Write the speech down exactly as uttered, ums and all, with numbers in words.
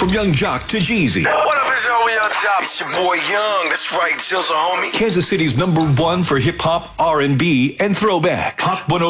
From Young Jock to Jeezy. What up, it's your Young Jock? It's your boy Young. That's right, Jizzle, homie. Kansas City's number one for hip hop, R and B, and throwback. Hot one oh